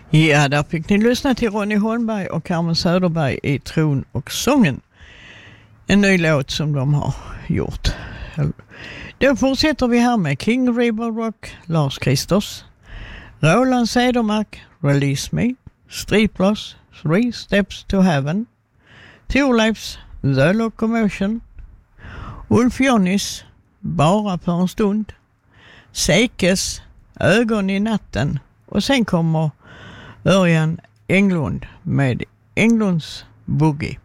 Ja, där fick ni lyssna till Ronny Holmberg och Carmen Söderberg i Tron och sången. En ny låt som de har gjort. Då fortsätter vi här med King River Rock, Lars Kristers, Roland Cedermark, Release Me, Striplers, Three Steps to Heaven, Thorleifs, The Locomotion, Ulf Jonnis, Bara för en stund, Sekes, Ögon i natten, och sen kommer Örjan Englund med Englunds Boogie.